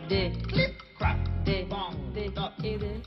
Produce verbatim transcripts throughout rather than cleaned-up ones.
des, des, des, et des.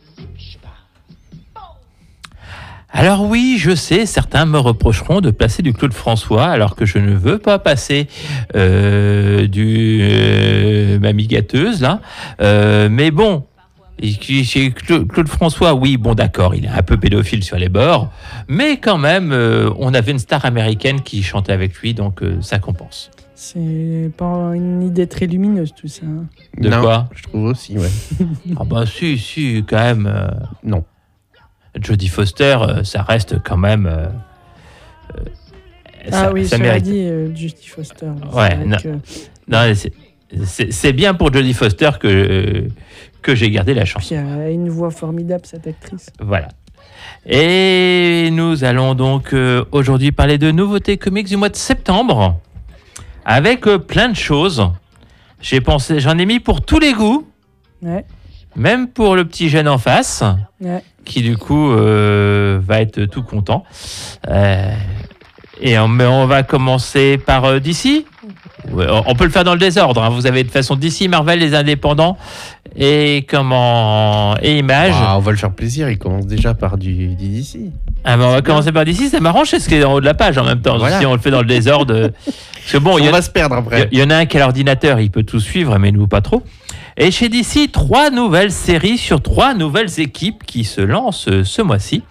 Alors oui, je sais, certains me reprocheront de placer du Claude François alors que je ne veux pas passer euh, du euh, Mamie Gâteuse là. Euh, mais bon, chez Claude François, oui, bon d'accord, il est un peu pédophile sur les bords, mais quand même, euh, on avait une star américaine qui chantait avec lui, donc euh, ça compense. C'est pas une idée très lumineuse tout ça. De non, quoi ? Je trouve aussi, ouais. Ah bah si, si, quand même. Euh, non. Jodie Foster, euh, ça reste quand même. Euh, euh, Ah ça, oui, ça ça mérite. dit euh, Jodie Foster. Ouais, non. Que... Non, c'est, c'est, c'est bien pour Jodie Foster que, euh, que j'ai gardé la chance. Puis elle a une voix formidable, cette actrice. Voilà. Et nous allons donc euh, aujourd'hui parler de nouveautés comics du mois de septembre avec euh, plein de choses. J'ai pensé, j'en ai mis pour tous les goûts, Ouais. même pour le petit jeune en face, Ouais. qui du coup euh, va être tout content. Euh, et on, mais on va commencer par euh, D C. Ouais, on peut le faire dans le désordre. Hein. Vous avez de toute façon D C, Marvel, les indépendants et comment et Image. Ah, on va le faire plaisir. Il commence déjà par du, du D C. Ah ben on va commencer par D C. Ça m'arrange, c'est ce qui est en haut de la page en même temps. Voilà. Si on le fait dans le désordre, euh, parce que bon, il y on a- va se perdre après. il y en a un qui a l'ordinateur, il peut tout suivre, mais nous pas trop. Et chez D C, trois nouvelles séries sur trois nouvelles équipes qui se lancent euh, ce mois-ci.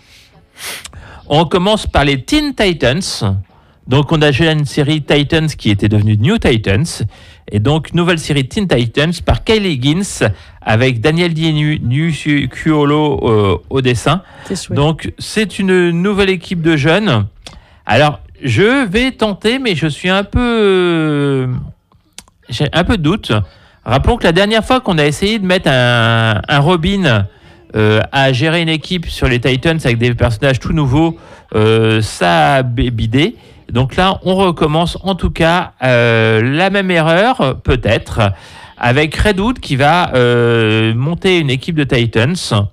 On commence par les Teen Titans. Donc, on a déjà une série Titans qui était devenue New Titans. Et donc, nouvelle série Teen Titans par Kylie Higgins avec Daniel Niucuolo euh, au dessin. Tes souhaits. Donc, c'est une nouvelle équipe de jeunes. Alors, je vais tenter, mais je suis un peu... euh, j'ai un peu de doute. Rappelons que la dernière fois qu'on a essayé de mettre un, un Robin euh, à gérer une équipe sur les Titans avec des personnages tout nouveaux, euh, ça a bidé. Donc là, on recommence en tout cas euh, la même erreur, peut-être, avec Redwood qui va euh, monter une équipe de Titans,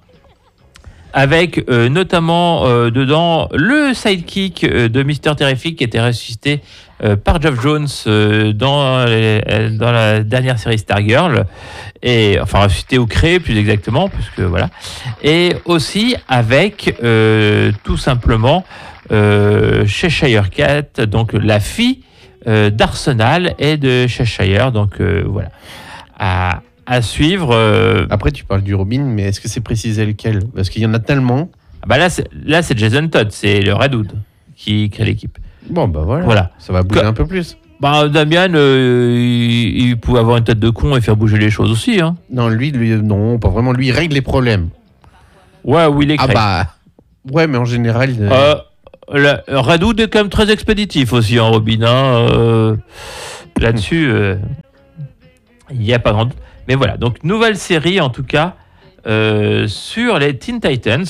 avec euh, notamment euh, dedans le sidekick euh, de Mister Terrific qui était ressuscité euh, par Geoff Jones euh, dans, les- dans la dernière série Stargirl, et enfin ressuscité ou créé plus exactement, puisque voilà, et aussi avec euh, tout simplement euh, Cheshire Cat, donc la fille euh, d'Arsenal et de Cheshire, donc euh, voilà, à, à suivre. euh, Après, tu parles du Robin, mais est-ce que c'est précisé lequel? Parce qu'il y en a tellement. Ah bah là, c'est, là, c'est Jason Todd, c'est le Redwood qui crée l'équipe. Bon, bah voilà. Voilà. Ça va bouger Que- un peu plus. Bah, Damian, euh, il, il pouvait avoir une tête de con et faire bouger les choses aussi. Hein. Non, lui, lui, non, pas vraiment. Lui, il règle les problèmes. Ouais, oui, il est Ah bah. Ouais, mais en général. euh, Euh, le Redwood est quand même très expéditif aussi en Robin. Hein, euh, là-dessus, euh, il n'y a pas grand doute. Mais voilà, donc nouvelle série en tout cas euh, sur les Teen Titans.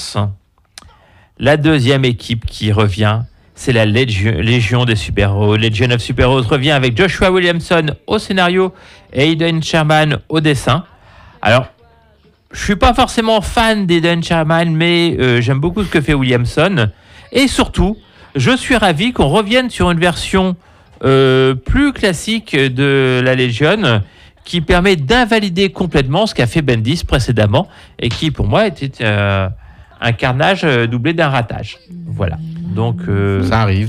La deuxième équipe qui revient, c'est la Légion, Légion des super-héros. Legion of Super-Heroes revient avec Joshua Williamson au scénario et Aidan Sherman au dessin. Alors, je suis pas forcément fan d'Aidan Sherman, mais euh, j'aime beaucoup ce que fait Williamson. Et surtout, je suis ravi qu'on revienne sur une version euh, plus classique de la Légion, qui permet d'invalider complètement ce qu'a fait Bendis précédemment, et qui, pour moi, était euh, un carnage euh, doublé d'un ratage. Voilà. Donc, euh, Ça arrive.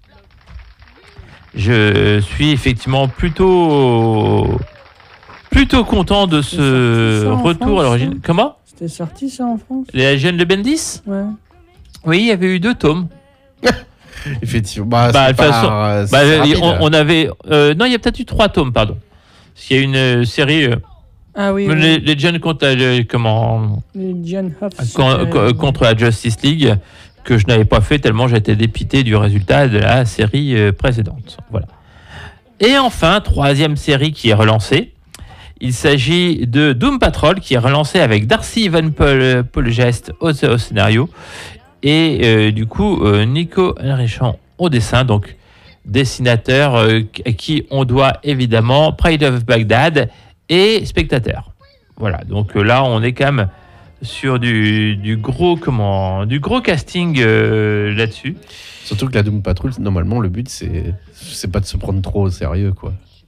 je suis effectivement plutôt plutôt content de C'est ce sorti ça en retour France, à l'origine. ça Comment ? C'était sorti ça en France? Les Légions de Bendis ? Ouais. Oui, il y avait eu deux tomes. Effectivement. Bah, Bah, c'est de toute pas- façon, euh, c'est Bah, rapide. on, on avait. euh, non, il y a peut-être eu trois tomes, pardon. Parce qu'il y a une euh, série. euh, Ah oui, les, oui. les Jeunes contre, la- comment, Les John Hoff. con- super- co- contre la Justice League, que je n'avais pas fait tellement j'étais dépité du résultat de la série euh, précédente. Voilà. Et enfin, troisième série qui est relancée. Il s'agit de Doom Patrol, qui est relancé avec Darcy Van Pol- Polgest au, au scénario. Et euh, du coup, euh, Nico Henrichon au dessin. Donc, dessinateur euh, à qui on doit évidemment Pride of Baghdad et Spectateur. Voilà, donc euh, là, on est quand même sur du, du gros comment du gros casting euh, là-dessus. Surtout que la Doom Patrol, normalement, le but, c'est c'est pas de se prendre trop au sérieux, quoi.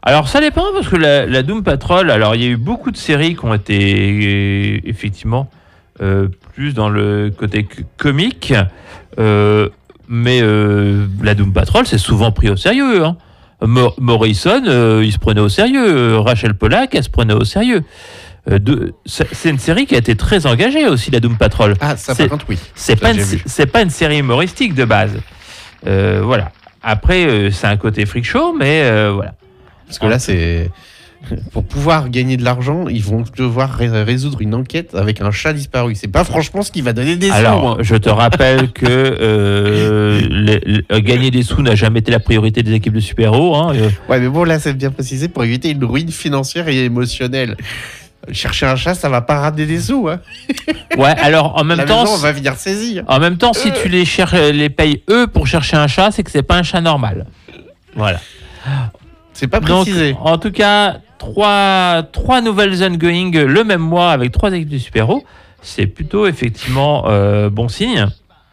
Alors ça dépend parce que la, la Doom Patrol, alors il y a eu beaucoup de séries qui ont été euh, effectivement euh, plus dans le côté c- comique, euh, mais euh, la Doom Patrol c'est souvent pris au sérieux. Hein. Mo- Morrison, euh, il se prenait au sérieux. Rachel Pollack, elle se prenait au sérieux. Euh, de, c'est, c'est une série qui a été très engagée aussi, la Doom Patrol. Ah, ça C'est- par contre, oui. C'est Ça, pas, une, j'ai vu. c'est pas une série humoristique de base. Euh, voilà. Après, euh, c'est un côté freak show, mais euh, voilà. Parce que là, c'est. Pour pouvoir gagner de l'argent, ils vont devoir ré- résoudre une enquête avec un chat disparu. C'est pas franchement ce qui va donner des sous. Alors, hein. je te rappelle que euh, les- les- gagner des sous n'a jamais été la priorité des équipes de super-héros. Hein. Euh, Ouais, mais bon, là, c'est bien précisé pour éviter une ruine financière et émotionnelle. Chercher un chat, ça va pas ramener des sous. Hein. Ouais, alors en même La temps, maison, on va venir saisir. en même temps, si tu les cherches, les payes eux pour chercher un chat, c'est que c'est pas un chat normal. Voilà. C'est pas Donc, précisé. en tout cas, trois, trois nouvelles ongoing le même mois avec trois équipes de super-héros, c'est plutôt effectivement euh, bon signe.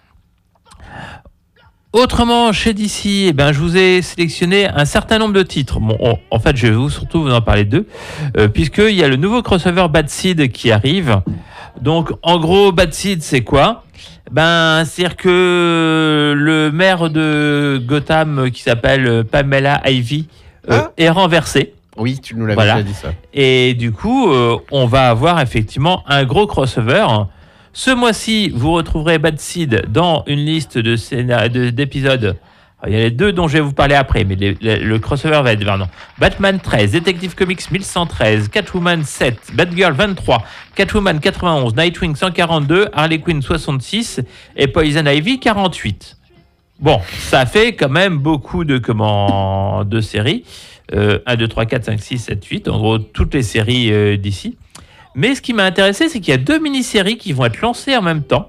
Autrement, chez D C, eh ben, je vous ai sélectionné un certain nombre de titres. Bon, on- en fait, je vais vous, surtout vous en parler de deux, euh, puisqu'il y a le nouveau crossover Bad Seed qui arrive. Donc, en gros, Bad Seed, c'est quoi ? Ben, c'est-à-dire que le maire de Gotham, qui s'appelle Pamela Ivy, euh, Ah. est renversé. Oui, tu nous l'avais Voilà. déjà dit ça. Et du coup, euh, on va avoir effectivement un gros crossover. Ce mois-ci, vous retrouverez Bad Seed dans une liste de scénar- de- d'épisodes. Alors, il y a les deux dont je vais vous parler après, mais les- les- le crossover va être pardon. Batman treize, Detective Comics mille cent treize, Catwoman sept, Batgirl vingt-trois, Catwoman quatre-vingt-onze, Nightwing cent quarante-deux, Harley Quinn soixante-six et Poison Ivy quarante-huit. Bon, ça fait quand même beaucoup de, comment, de séries. Euh, un, deux, trois, quatre, cinq, six, sept, huit. En gros, toutes les séries euh, d'ici. Mais ce qui m'a intéressé, c'est qu'il y a deux mini-séries qui vont être lancées en même temps.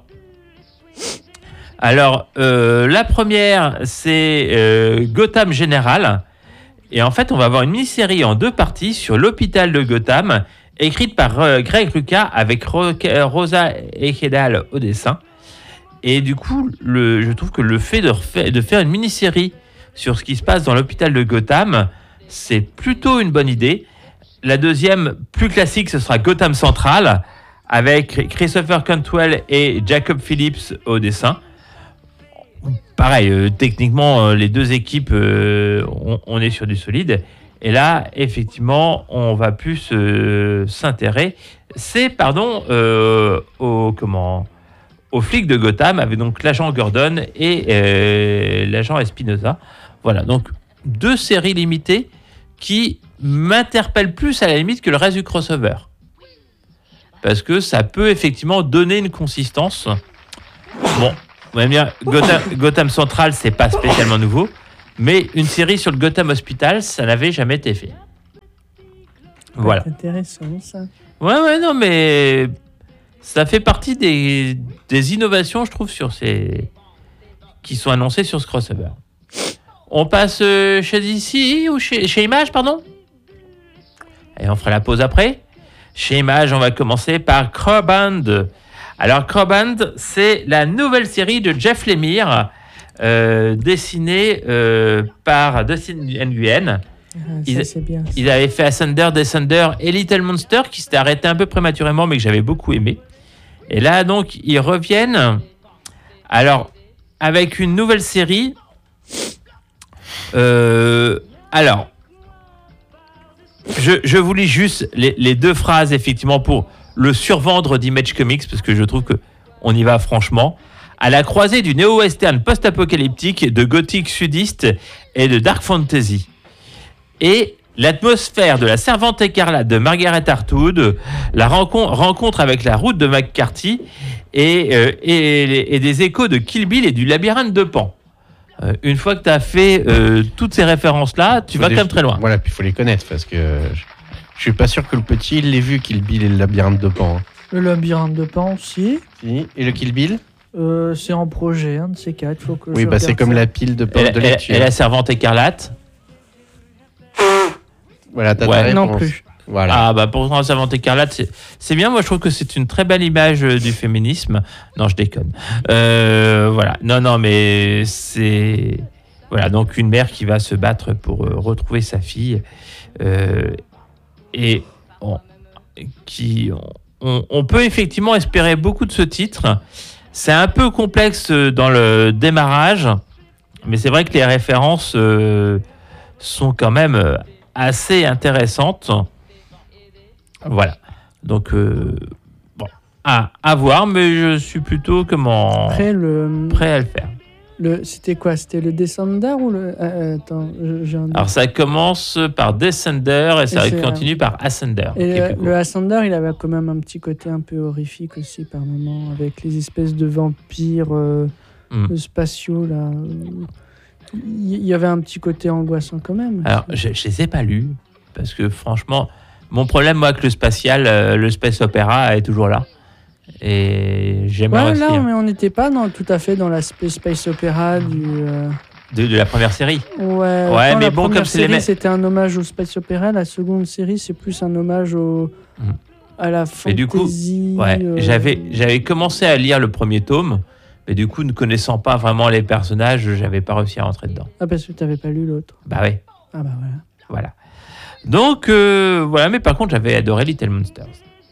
Alors, euh, la première, c'est euh, Gotham Général. Et en fait, on va avoir une mini-série en deux parties sur l'hôpital de Gotham, écrite par euh, Greg Rucka avec Ro- Rosa Ekedal au dessin. Et du coup, le, je trouve que le fait de, refaire, de faire une mini-série sur ce qui se passe dans l'hôpital de Gotham, c'est plutôt une bonne idée. La deuxième, plus classique, ce sera Gotham Central, avec Christopher Cantwell et Jacob Phillips au dessin. Pareil, euh, techniquement, euh, les deux équipes, euh, on, on est sur du solide. Et là, effectivement, on va plus euh, s'intéresser. C'est, pardon, euh, au comment aux flics de Gotham, avec donc l'agent Gordon et euh, l'agent Espinosa. Voilà, donc deux séries limitées qui m'interpellent plus à la limite que le reste du crossover. Parce que ça peut effectivement donner une consistance. Bon, vous allez me dire, Gotham, Gotham Central, c'est pas spécialement nouveau, mais une série sur le Gotham Hospital, ça n'avait jamais été fait. Voilà. C'est intéressant, ça. Ouais, ouais, non, mais ça fait partie des, des innovations, je trouve, sur ces qui sont annoncées sur ce crossover. On passe euh, chez D C ou chez, chez Image, pardon. Et on fera la pause après. Chez Image, on va commencer par Crowband. Alors, Crowband, c'est la nouvelle série de Jeff Lemire, euh, dessinée euh, par Dustin Nguyen. Ah, Ils- ça, c'est bien. ça. Ils avaient fait Asunder, Descender et Little Monster qui s'était arrêté un peu prématurément mais que j'avais beaucoup aimé. Et là donc ils reviennent alors avec une nouvelle série. Euh, alors je, je vous lis juste les, les deux phrases effectivement pour le survendre d'Image Comics parce que je trouve que on y va franchement. À la croisée du néo-western post-apocalyptique, de gothique sudiste et de dark fantasy. Et l'atmosphère de la Servante écarlate de Margaret Atwood, la rencontre, rencontre avec la route de McCarthy et, euh, et, et des échos de Kill Bill et du labyrinthe de Pan. Euh, une fois que tu as fait euh, toutes ces références-là, tu Faut vas les- quand même très loin. Voilà, puis il faut les connaître parce que je, je suis pas sûr que le petit il l'ait vu Kill Bill et le labyrinthe de Pan. hein. Le labyrinthe de Pan aussi. Si. Et le Kill Bill Euh, c'est en projet, un de ces quatre. Faut que Oui, je bah c'est regarde comme ça. la pile de Et, porte de et- lecture. et la Servante écarlate. Voilà, t'as Ouais. ta réponse. Non plus. Voilà. Ah bah pourtant la Servante écarlate, c'est, c'est bien. Moi je trouve que c'est une très belle image euh, du féminisme. Non, je déconne. Euh, voilà. Non, non, mais c'est voilà donc une mère qui va se battre pour euh, retrouver sa fille. Euh, et on, qui, on, on peut effectivement espérer beaucoup de ce titre. C'est un peu complexe dans le démarrage, mais c'est vrai que les références euh, sont quand même assez intéressantes. Voilà. Donc, euh, bon, à, à voir, mais je suis plutôt comment, Après, le, prêt à le faire. le, c'était quoi? C'était le Descender ou le. euh, attends, je- j'ai un doute. Alors, ça commence par Descender et ça Et c'est, continue par Ascender. Et qui est le, plus court. le Ascender, il avait quand même un petit côté un peu horrifique aussi par moment, avec les espèces de vampires euh, Mm. spatiaux là. Il y avait un petit côté angoissant quand même. Alors, je ne les ai pas lus, parce que franchement, mon problème, moi, avec le spatial, euh, le space opéra est toujours là. Et j'aimerais Ouais, aussi là, hein, mais on n'était pas dans, tout à fait dans l'aspect space opéra du. euh, de, de la première série. Ouais, Ouais, autant mais la bon, première comme c'est les série, mêmes- c'était un hommage au space opéra. La seconde série, c'est plus un hommage au, Mhm. à la Mais du coup, fantasy. Ouais, euh, j'avais, j'avais commencé à lire le premier tome, mais du coup, ne connaissant pas vraiment les personnages, j'avais pas réussi à rentrer dedans. Ah, parce que tu n'avais pas lu l'autre. Bah ouais, Ah, bah voilà. voilà. Donc, euh, voilà, mais par contre, j'avais adoré Little Monsters.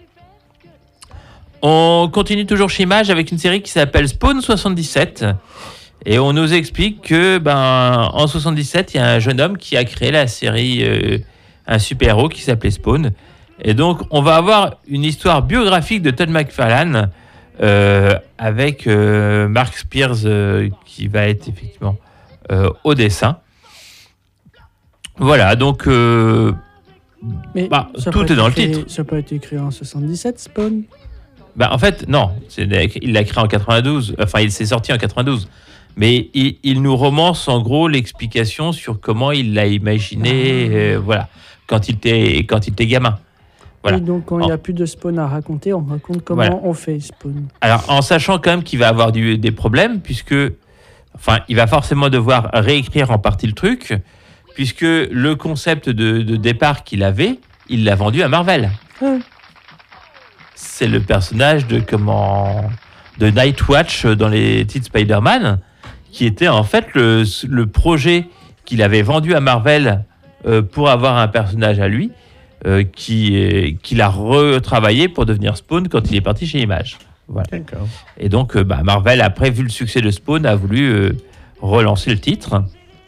On continue toujours chez Image avec une série qui s'appelle Spawn soixante-dix-sept. Et on nous explique que, ben, en soixante-dix-sept, il y a un jeune homme qui a créé la série, euh, un super-héros qui s'appelait Spawn. Et donc, on va avoir une histoire biographique de Todd McFarlane euh, avec euh, Mark Spears euh, qui va être effectivement euh, au dessin. Voilà, donc euh, Mais Bah, ça tout a pas est dans été le créé- titre. Ça n'a pas été créé en soixante-dix-sept, Spawn. bah, en fait, non, c'est, il l'a créé en quatre-vingt-douze, enfin, il s'est sorti en quatre-vingt-douze. Mais il, il nous romance en gros l'explication sur comment il l'a imaginé, Ah. euh, voilà, quand il était, quand il était gamin. Voilà. Et donc, quand il En- n'y a plus de Spawn à raconter, on raconte comment Voilà. on fait Spawn. Alors, en sachant quand même qu'il va avoir du- des problèmes, puisque, enfin, il va forcément devoir réécrire en partie le truc, puisque le concept de, de départ qu'il avait, il l'a vendu à Marvel. Ah. C'est le personnage de comment, de Nightwatch dans les titres Spider-Man, qui était en fait le, le projet qu'il avait vendu à Marvel euh, pour avoir un personnage à lui, euh, qui, est- qu'il a retravaillé pour devenir Spawn quand il est parti chez Image. Voilà. D'accord. Et donc, euh, bah, Marvel, après, vu le succès de Spawn, a voulu euh, relancer le titre.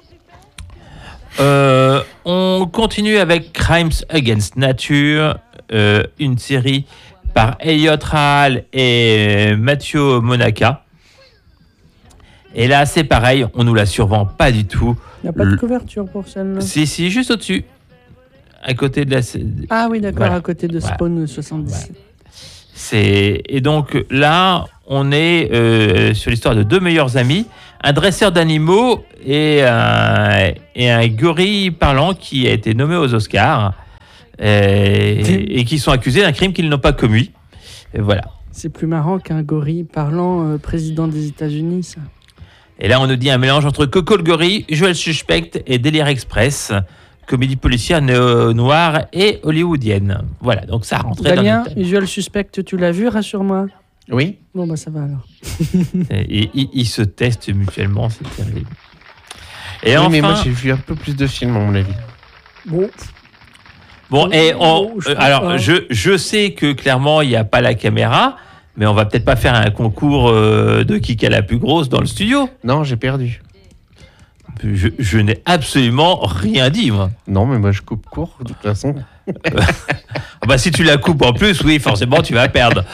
Euh, on continue avec Crimes Against Nature, euh, une série par Elliot Rahal et Mathieu Monaca. Et là, c'est pareil, on nous la survend pas du tout. Il n'y a pas de Le- couverture pour celle-là. Si, si, juste au-dessus, à côté de la... Ah oui, d'accord, Voilà. à côté de Voilà. Spawn soixante-dix-sept. C'est... Et donc là, on est euh, sur l'histoire de deux meilleurs amis, un dresseur d'animaux et un, et un gorille parlant qui a été nommé aux Oscars et, et qui sont accusés d'un crime qu'ils n'ont pas commis. Et voilà. C'est plus marrant qu'un gorille parlant euh, président des États-Unis, ça. Et là, on nous dit un mélange entre Coco le gorille, Joël Suspect et Délire Express, comédie policière néo-noire et hollywoodienne. Voilà, donc ça rentrait Damien, dans le thème. Usual Suspect, tu l'as vu, rassure-moi. Oui. Bon, bah ça va alors. Et ils ils se testent mutuellement, c'est terrible. Et Oui, enfin, mais moi j'ai vu un peu plus de films à mon avis. Bon, bon, et on, Oh, je euh, pense alors pas. je, je sais que clairement il n'y a pas la caméra, mais on va peut-être pas faire un concours euh, de qui a la plus grosse dans le studio. Non, j'ai perdu. Je, je n'ai absolument rien dit, moi. Non, mais moi je coupe court de toute façon. Ah bah, si tu la coupes en plus, oui, forcément, tu vas perdre.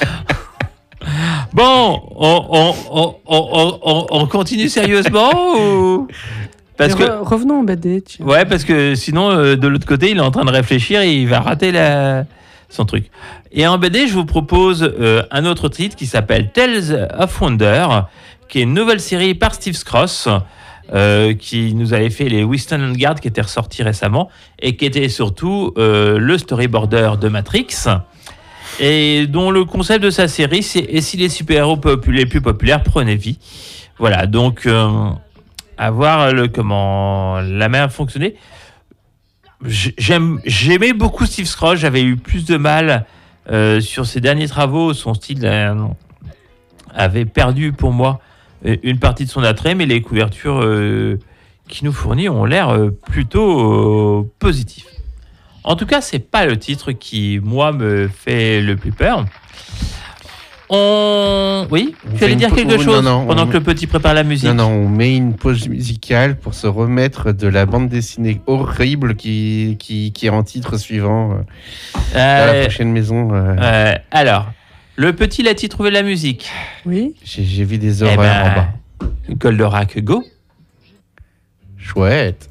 Bon, on, on, on, on, on- on continue sérieusement ou... Parce Mais que, re- revenons au B D. tiens. ouais, parce que sinon, euh, de l'autre côté, il est en train de réfléchir et il va rater la... son truc. Et en B D, je vous propose euh, un autre titre qui s'appelle Tales of Wonder, qui est une nouvelle série par Steve Scross, euh, qui nous avait fait les Western and Guard, qui était ressorti récemment, et qui était surtout euh, le storyboarder de Matrix, et dont le concept de sa série, c'est « Et si les super-héros popu- les plus populaires prenaient vie ?» Voilà, donc, euh, à voir le, comment la manière fonctionner. J'aime, j'aimais beaucoup Steve Scross, j'avais eu plus de mal euh, sur ses derniers travaux, son style euh, avait perdu pour moi euh, une partie de son attrait, mais les couvertures euh, qu'il nous fournit ont l'air euh, plutôt euh, positives. En tout cas, c'est pas le titre qui, moi, me fait le plus peur. On... Oui, On tu fait allais une dire pau- quelque oh, chose non, non, pendant on- que le petit prépare la musique. Non, non, on met une pause musicale pour se remettre de la bande dessinée horrible qui, qui, qui est en titre suivant euh, dans la Euh, prochaine maison. euh, euh, alors, le petit l'a-t-il trouvé la musique? Oui. j'ai, j'ai vu des Eh horreurs ben, en bas. Goldorak, go. Chouette.